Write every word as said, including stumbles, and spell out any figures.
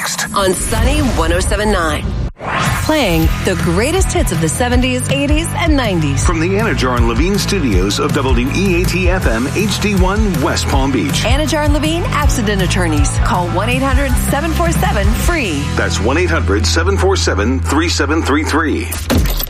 next on Sunny one oh seven point nine. Playing the greatest hits of the seventies, eighties, and nineties. From the Anajar and Levine studios of W E A T F M H D one West Palm Beach. Anajar and Levine Accident Attorneys. Call one eight hundred seven four seven FREE. That's one eight hundred seven four seven three seven three three.